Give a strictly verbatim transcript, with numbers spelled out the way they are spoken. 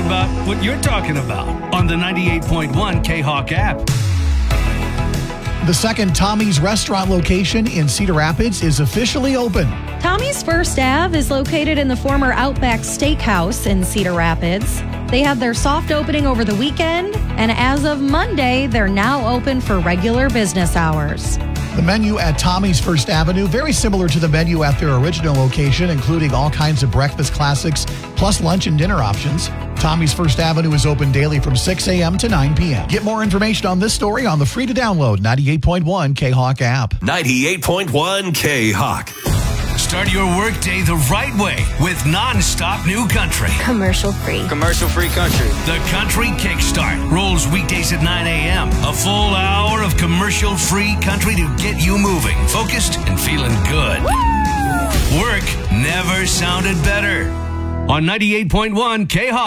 about what you're talking about on the ninety-eight point one K-Hawk app. The second Tommy's restaurant location in Cedar Rapids is officially open. Tommy's First Ave is located in the former Outback Steakhouse in Cedar Rapids. They had their soft opening over the weekend, and as of Monday, they're now open for regular business hours. The menu at Tommy's First Avenue, very similar to the menu at their original location, including all kinds of breakfast classics, plus lunch and dinner options. Tommy's First Avenue is open daily from six a.m. to nine p.m. Get more information on this story on the free-to-download ninety-eight point one K-Hawk app. ninety-eight point one K-Hawk. Start your workday the right way with non-stop new country. Commercial free. Commercial free country. The Country Kickstart rolls weekdays at nine a.m. A full hour of commercial free country to get you moving, focused, and feeling good. Woo! Work never sounded better. On ninety-eight point one K-Hawk.